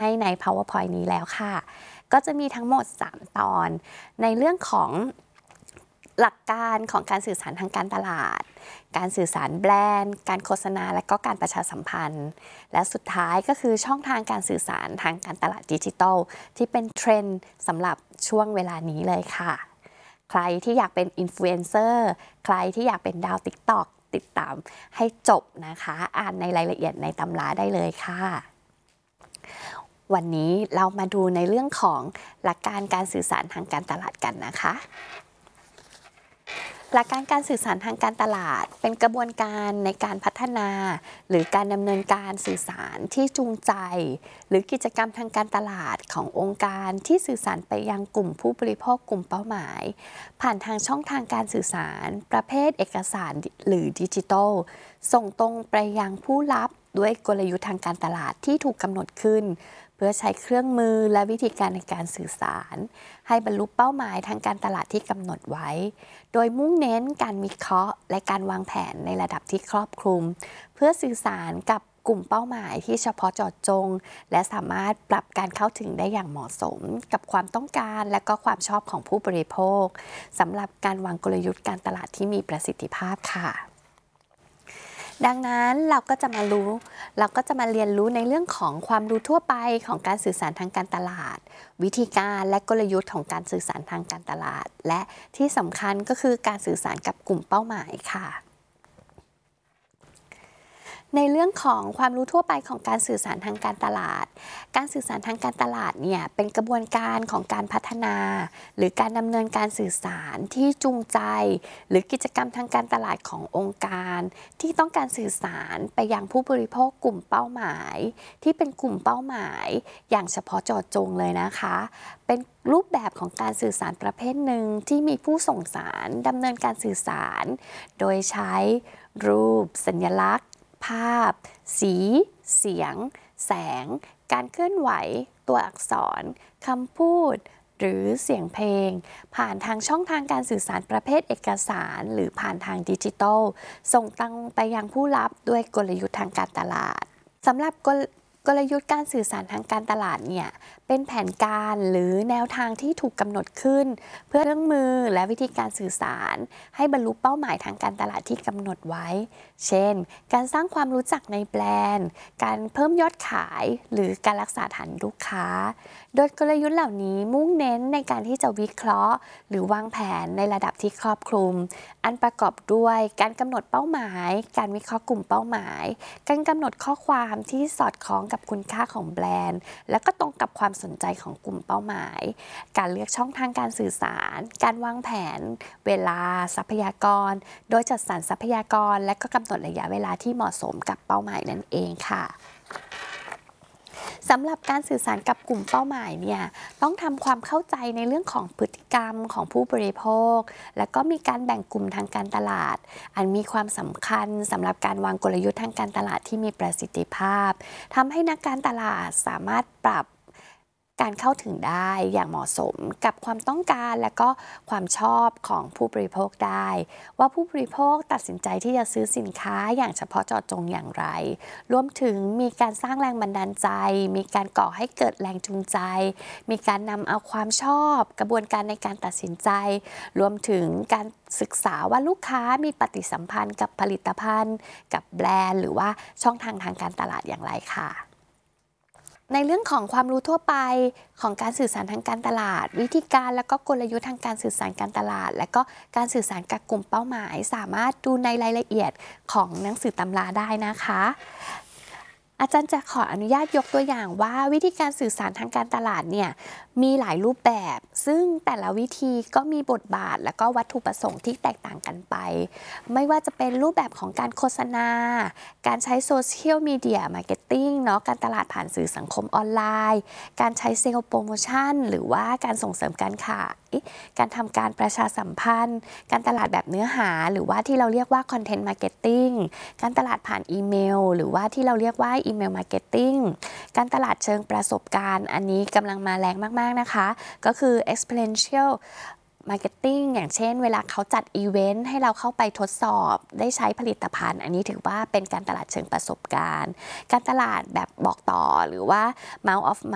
ใน PowerPoint นี้แล้วค่ะก็จะมีทั้งหมด3ตอนในเรื่องของหลักการของการสื่อสารทางการตลาดการสื่อสารแบรนด์การโฆษณาและก็การประชาสัมพันธ์และสุดท้ายก็คือช่องทางการสื่อสารทางการตลาดดิจิทัลที่เป็นเทรนด์สำหรับช่วงเวลานี้เลยค่ะใครที่อยากเป็นอินฟลูเอนเซอร์ใครที่อยากเป็นดาว TikTok ติดตามให้จบนะคะอ่านในรายละเอียดในตำราได้เลยค่ะวันนี้เรามาดูในเรื่องของหลักการการสื่อสารทางการตลาดกันนะคะหลักการการสื่อสารทางการตลาดเป็นกระบวนการในการพัฒนาหรือการดำเนินการสื่อสารที่จูงใจหรือกิจกรรมทางการตลาดขององค์การที่สื่อสารไปยังกลุ่มผู้บริโภคกลุ่มเป้าหมายผ่านทางช่องทางการสื่อสารประเภทเอกสารหรือดิจิทัลส่งตรงไปยังผู้รับด้วยกลยุทธ์ทางการตลาดที่ถูกกำหนดขึ้นเพื่อใช้เครื่องมือและวิธีการในการสื่อสารให้บรรลุเป้าหมายทางการตลาดที่กำหนดไว้โดยมุ่งเน้นการวิเคราะห์และการวางแผนในระดับที่ครอบคลุมเพื่อสื่อสารกับกลุ่มเป้าหมายที่เฉพาะเจาะจงและสามารถปรับการเข้าถึงได้อย่างเหมาะสมกับความต้องการและก็ความชอบของผู้บริโภคสำหรับการวางกลยุทธ์การตลาดที่มีประสิทธิภาพค่ะดังนั้นเราก็จะมาเรียนรู้ในเรื่องของความรู้ทั่วไปของการสื่อสารทางการตลาดวิธีการและกลยุทธ์ของการสื่อสารทางการตลาดและที่สำคัญก็คือการสื่อสารกับกลุ่มเป้าหมายค่ะในเรื่องของความรู้ทั่วไปของการสื่อสารทางการตลาดการสื่อสารทางการตลาดเนี่ยเป็นกระบวนการของการพัฒนาหรือการดำเนินการสื่อสารที่จูงใจหรือกิจกรรมทางการตลาดขององค์การที่ต้องการสื่อสารไปยังผู้บริโภคกลุ่มเป้าหมายที่เป็นกลุ่มเป้าหมายอย่างเฉพาะเจาะจงเลยนะคะเป็นรูปแบบของการสื่อสารประเภทหนึ่งที่มีผู้ส่งสารดำเนินการสื่อสารโดยใช้รูปสัญลักษณ์ภาพสีเสียงแสงการเคลื่อนไหวตัวอักษรคำพูดหรือเสียงเพลงผ่านทางช่องทางการสื่อสารประเภทเอกสารหรือผ่านทางดิจิทัลส่งตรงไปยังผู้รับด้วยกลยุทธ์ทางการตลาดสำหรับกลยุทธ์การสื่อสารทางการตลาดเนี่ยเป็นแผนการหรือแนวทางที่ถูกกำหนดขึ้นเพื่อเครื่องมือและวิธีการสื่อสารให้บรรลุเป้าหมายทางการตลาดที่กำหนดไว้เช่นการสร้างความรู้จักในแบรนด์การเพิ่มยอดขายหรือการรักษาฐานลูกค้าโดยกลยุทธ์เหล่านี้มุ่งเน้นในการที่จะวิเคราะห์หรือวางแผนในระดับที่ครอบคลุมอันประกอบด้วยการกำหนดเป้าหมายการวิเคราะห์กลุ่มเป้าหมายการกำหนดข้อความที่สอดคล้องกับคุณค่าของแบรนด์และก็ตรงกับความสนใจของกลุ่มเป้าหมายการเลือกช่องทางการสื่อสารการวางแผนเวลาทรัพยากรโดยจัดสรรทรัพยากรและก็กำหนดระยะเวลาที่เหมาะสมกับเป้าหมายนั่นเองค่ะสำหรับการสื่อสารกับกลุ่มเป้าหมายเนี่ยต้องทำความเข้าใจในเรื่องของพฤติกรรมของผู้บริโภคและก็มีการแบ่งกลุ่มทางการตลาดอันมีความสำคัญสำหรับการวางกลยุทธ์ทางการตลาดที่มีประสิทธิภาพทำให้นักการตลาดสามารถปรับการเข้าถึงได้อย่างเหมาะสมกับความต้องการและก็ความชอบของผู้บริโภคได้ว่าผู้บริโภคตัดสินใจที่จะซื้อสินค้าอย่างเฉพาะเจาะจงอย่างไรรวมถึงมีการสร้างแรงบันดาลใจมีการก่อให้เกิดแรงจูงใจมีการนำเอาความชอบกระบวนการในการตัดสินใจรวมถึงการศึกษาว่าลูกค้ามีปฏิสัมพันธ์กับผลิตภัณฑ์กับแบรนด์หรือว่าช่องทางการตลาดอย่างไรค่ะในเรื่องของความรู้ทั่วไปของการสื่อสารทางการตลาดวิธีการและก็กลยุทธ์ทางการสื่อสารการตลาดและก็การสื่อสารกับกลุ่มเป้าหมายสามารถดูในรายละเอียดของหนังสือตำราได้นะคะอาจารย์จะขออนุญาตยกตัวอย่างว่าวิธีการสื่อสารทางการตลาดเนี่ยมีหลายรูปแบบซึ่งแต่ละวิธีก็มีบทบาทและก็วัตถุประสงค์ที่แตกต่างกันไปไม่ว่าจะเป็นรูปแบบของการโฆษณาการใช้โซเชียลมีเดียมาร์เก็ตติ้งเนาะการตลาดผ่านสื่อสังคมออนไลน์การใช้เซลล์โปรโมชั่นหรือว่าการส่งเสริมการขายการทำการประชาสัมพันธ์การตลาดแบบเนื้อหาหรือว่าที่เราเรียกว่าคอนเทนต์มาร์เก็ตติ้งการตลาดผ่านอีเมลหรือว่าที่เราเรียกว่าอีเมลมาร์เก็ตติ้งการตลาดเชิงประสบการณ์อันนี้กำลังมาแรงมากๆนะคะก็คือ experiential marketing อย่างเช่นเวลาเขาจัดอีเวนต์ให้เราเข้าไปทดสอบได้ใช้ผลิตภัณฑ์อันนี้ถือว่าเป็นการตลาดเชิงประสบการณ์การตลาดแบบบอกต่อหรือว่า mouth of